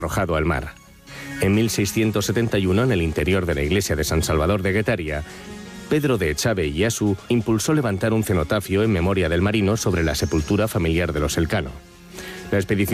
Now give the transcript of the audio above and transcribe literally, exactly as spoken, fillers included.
arrojado al mar. En mil seiscientos setenta y uno, en el interior de la iglesia de San Salvador de Guetaria, Pedro de Echave y Asu impulsó levantar un cenotafio en memoria del marino sobre la sepultura familiar de los Elcano. La expedición